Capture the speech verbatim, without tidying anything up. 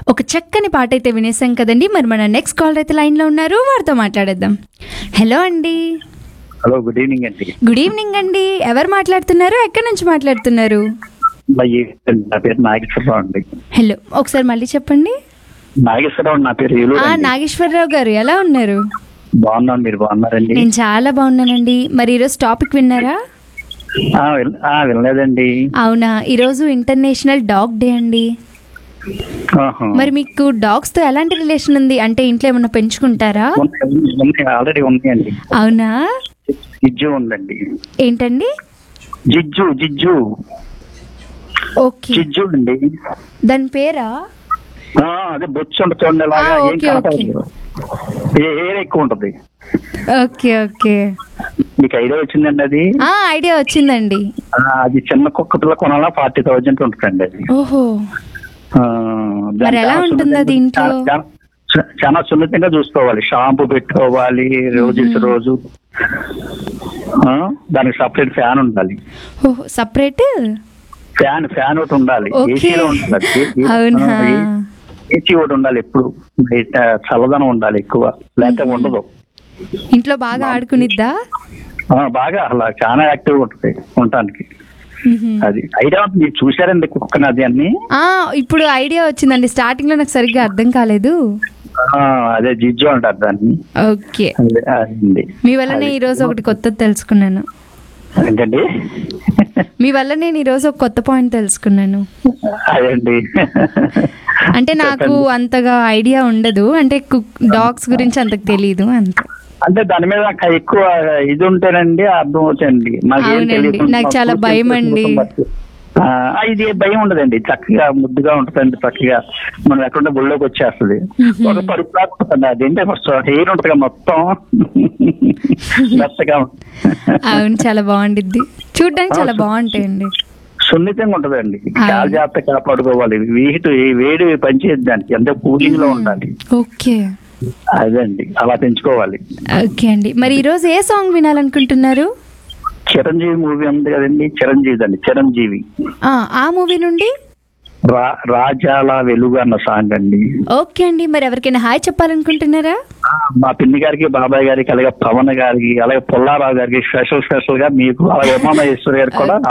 ఒక చక్కని పాట అయితే వినేసాం కదండి. మరి మన నెక్స్ట్ కాలర్ అయితే లైన్ లో ఉన్నారు, వారితో మాట్లాడేద్దాం. హలో అండి. హలో, గుడ్ ఈవినింగ్ అండి. గుడ్ ఈవినింగ్ అండి. ఎవరు మాట్లాడుతున్నారు, ఎక్కడి నుంచి మాట్లాడుతున్నారు? అయ్యి, నా పేరు నాగేశ్వరరావు అండి. హలో, ఒకసారి మళ్ళీ చెప్పండి. నాగేశ్వరరావు నా పేరు. ఏలూరు ఆ అండి. నాగేశ్వరరావు గారు ఎలా ఉన్నారు? బాగున్నాను, మీరు బాగున్నారండి? నేను చాలా బాగున్నానండి. మరి ఈరోజు టాపిక్ విన్నారా? ఆ, విన్- ఆ, వినలేదండి. అవునా, ఈరోజు ఇంటర్నేషనల్ డాగ్ డే అండి. ఆహా. మరి మీకు డాగ్స్ తో ఎలాంటి రిలేషన్ ఉంది? అంటే ఇంట్లో ఏమన్నా పెంచుకుంటారా? ఉన్నాయి, ఉన్నాయి, ఆల్రెడీ ఉన్నాయండి. అవునా, జిజ్జు ఉందండి. ఏంటండి? జిజ్జు జిజ్జు ఓకే, జిజ్జు అండి. దాని పేరా? ఆ, అదే బొచ్చు ఉంటుంది చూడండి, ఇలాగా ఆ, ఏం ఓకే, కనపడదు. ఏ హెయిర్ ఎక్కువ ఉంటది. ఓకే ఓకే, మీకు ఐడియా వచ్చిందండి అది? ఆ ఐడియా వచ్చిందండి. ఆ, అది చిన్న కుక్క పిల్ల కొనాలా ఫార్టీ థౌజండ్ ఉంటుందండి అది. ఓహో, ఆ, దాన్ని మరి ఎలా చాలా ఉంటుంది అది సున్నితంగా- ఇంట్లో? చాలా- చాలా- చాలా సున్నితంగా చూసుకోవాలి. షాంపూ పెట్టుకోవాలి రోజు రోజు. ఆ, దానికి సపరేట్ ఫ్యాన్ ఉండాలి. ఓహో, సపరేట్ ఫ్యాన్ ఫ్యాన్ ఒకటి ఉండాలి. ఓకే. ఏసీలో ఉండాలి. ఏ- ఏ- అవునా, ఆ, ఏ- ఏసీ ఒకటి ఉండాలి ఎప్పుడు. బయట చల్లదనం ఉండాలి ఎక్కువ, లేకపోతే ఉండదు. ఇంట్లో బాగా ఆడుకునిద్దా? ఆ, బాగా అలా చాలా యాక్టివ్ ఉంటుంది ఉండటానికి. మ్మ్. అది ఐడియా ఉంది. మీరు చూసారండి కుక్కని అది అన్ని? ఆ ఇప్పుడు ఐడియా వచ్చిందండి. స్టార్టింగ్ లో నాకు సరిగ్గా అర్థం కాలేదు. ఆ, అదే జిజ్జు అంటారు దాన్ని. ఓకే, అదే అదండి. మీ వల్లనే ఈ రోజు ఒకటి కొత్తది తెలుసుకున్నాను. ఏంటండి? మీ వల్ల నేను ఈ రోజు ఒక కొత్త పాయింట్ తెలుసుకున్నాను. అదండి. అంటే నాకు అంతగా ఐడియా ఉండదు, అంటే కుక్ డాగ్స్ గురించి అంతకు తెలియదు అంతే. అంటే దాని మీద నాకు ఎక్కువ ఇది ఉంటేనండి అర్థం అవుతాయండి. మాకేం అవునండి, తెలియదు. నాకు చాలా భయం అండి. ఆ, ఇది భయం ఉండదండి. చక్కగా ముద్దుగా ఉంటుందండి. చక్కగా మనం ఎక్కడ గుళ్ళోకి వచ్చేస్తుంది. ఒక పరుపు లాగా ఉంటుంది. అదేంటే ఫస్ట్ హెయిర్ ఉంటుంది మొత్తం మెత్తగా ఉంటుంది. అవును, చాలా బాగుండిద్ది, చూడ్డానికి చాలా బాగుంటాయండి. సున్నితంగా ఉంటదండి. చాలా జాగ్రత్త కాపాడుకోవాలి. వీటి వేడి పనిచేయదు దానికి, ఎంత కూలింగ్ లో ఉండాలి. ఓకే అదండి, అలా పెంచుకోవాలి. ఓకే అండి. మరి ఈ రోజు ఏ సాంగ్ వినాలనుకుంటున్నారు? చిరంజీవి మూవీ ఉంది కదండి, చిరంజీవి అండి, చిరంజీవి. ఆ ఆ మూవీ నుండి రా రాజాల వెలుగు అన్న సాంగ్ అండి. ఓకే అండి. మరి ఎవరికైనా హాయ్ చెప్పాలనుకుంటున్నారా? ఆ, మా పిన్ని గారికి, బాబాయ్ గారికి, అలాగే పవన్ గారికి, అలాగే పుల్లారావు గారికి స్పెషల్ స్పెషల్ గా మీకు, అలాగే ఉమామహేశ్వరి గారికి కూడా